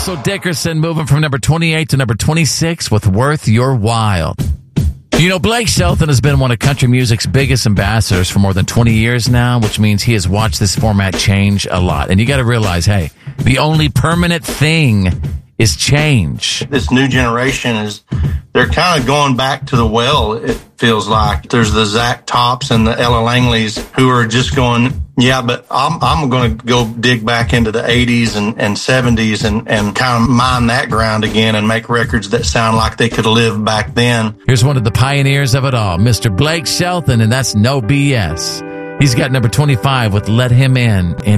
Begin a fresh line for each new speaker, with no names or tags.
Russell Dickerson moving from number 28 to number 26 with Worth Your While. You know, Blake Shelton has been one of country music's biggest ambassadors for more than 20 years now, which means he has watched this format change a lot. And you got to realize, hey, the only permanent thing is change.
This new generation they're kind of going back to the well, it feels like. There's the Zach Tops and the Ella Langleys who are just going, yeah, but I'm going to go dig back into the 80s and 70s and kind of mine that ground again and make records that sound like they could live back then.
Here's one of the pioneers of it all, Mr. Blake Shelton, and that's no BS. He's got number 25 with Let Him In.